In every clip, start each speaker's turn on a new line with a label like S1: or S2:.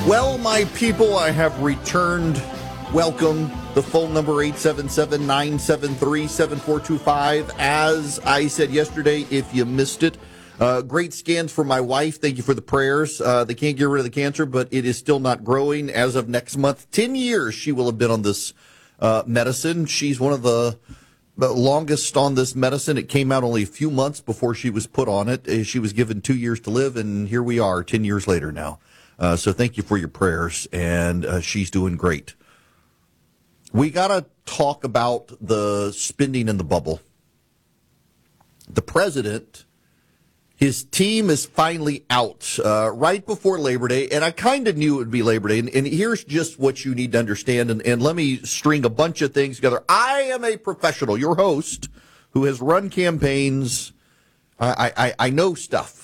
S1: Well, my people, I have returned. Welcome. The phone number 877-973-7425. As I said yesterday, if you missed it, great scans for my wife. Thank you for the prayers. They can't get rid of the cancer, but it is still not growing. As of next month, 10 years she will have been on this medicine. She's one of the longest on this medicine. It came out only a few months before she was put on it. She was given 2 years to live, and here we are 10 years later now. So thank you for your prayers, and she's doing great. We got to talk about the spending in the bubble. The president, his team is finally out right before Labor Day, and I kind of knew it would be Labor Day. And here's just what you need to understand, and let me string a bunch of things together. I am a professional, your host, who has run campaigns. I know stuff.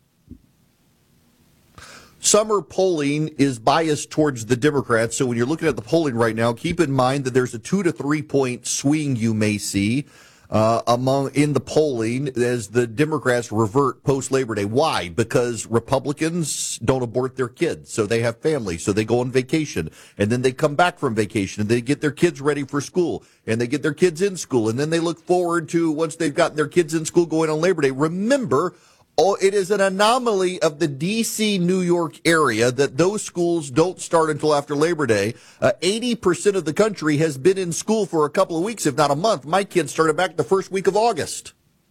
S1: Summer polling is biased towards the Democrats, so when you're looking at the polling right now, keep in mind that there's a 2 to 3 point swing you may see in the polling as the Democrats revert post Labor Day. Why? Because Republicans don't abort their kids, so they have families, so they go on vacation, and then they come back from vacation, and they get their kids ready for school, and they get their kids in school, and then they look forward to, once they've gotten their kids in school, going on Labor Day. Remember, it is an anomaly of the D.C., New York area that those schools don't start until after Labor Day. 80% of the country has been in school for a couple of weeks, if not a month. My kids started back the first week of August.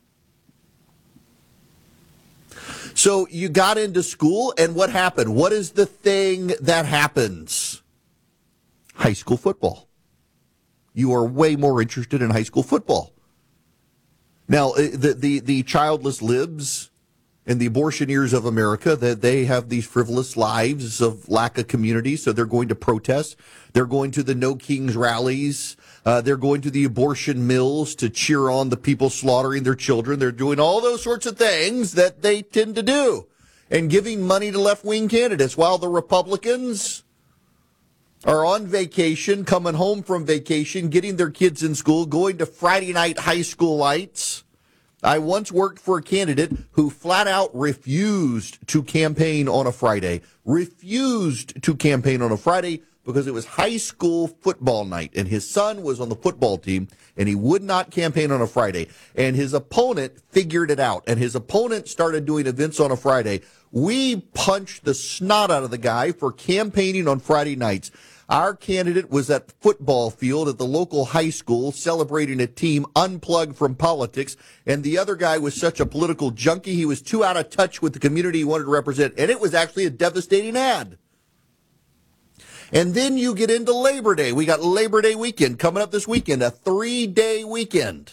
S1: So you got into school, and what happened? What is the thing that happens? High school football. You are way more interested in high school football. Now, the childless libs and the abortioneers of America, that they have these frivolous lives of lack of community, so they're going to protest. They're going to the No Kings rallies. They're going to the abortion mills to cheer on the people slaughtering their children. They're doing all those sorts of things that they tend to do, and giving money to left-wing candidates, while the Republicans are on vacation, coming home from vacation, getting their kids in school, going to Friday night high school lights. I once worked for a candidate who flat out refused to campaign on a Friday. Refused to campaign on a Friday because it was high school football night, and his son was on the football team, and he would not campaign on a Friday. And his opponent figured it out, and his opponent started doing events on a Friday. We punched the snot out of the guy for campaigning on Friday nights. Our candidate was at football field at the local high school celebrating a team unplugged from politics, and the other guy was such a political junkie, he was too out of touch with the community he wanted to represent, and it was actually a devastating ad. And then you get into Labor Day. We got Labor Day weekend coming up this weekend, a 3-day weekend.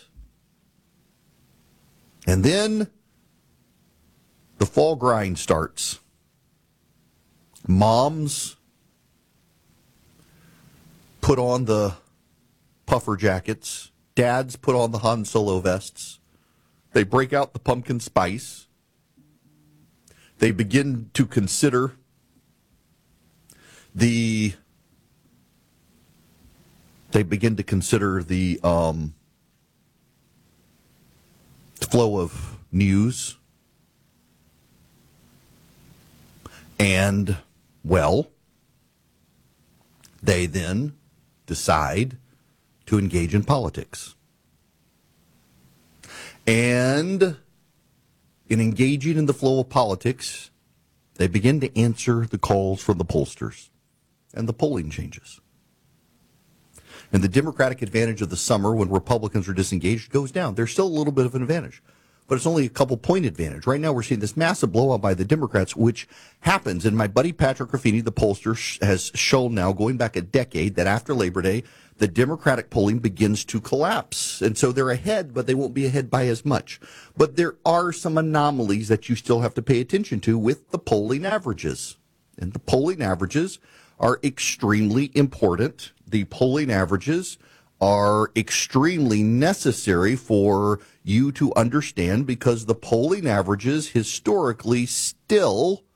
S1: And then the fall grind starts. Moms put on the puffer jackets. Dads put on the Han Solo vests. They break out the pumpkin spice. They begin to consider the flow of news. And, well, they then decide to engage in politics. And in engaging in the flow of politics, they begin to answer the calls from the pollsters, and the polling changes. And the Democratic advantage of the summer when Republicans are disengaged goes down. There's still a little bit of an advantage, but it's only a couple point advantage. Right now we're seeing this massive blowout by the Democrats, which happens. And my buddy Patrick Ruffini, the pollster, has shown now, going back a decade, that after Labor Day, the Democratic polling begins to collapse. And so they're ahead, but they won't be ahead by as much. But there are some anomalies that you still have to pay attention to with the polling averages. And the polling averages are extremely important. The polling averages are extremely necessary for you to understand, because the polling averages historically still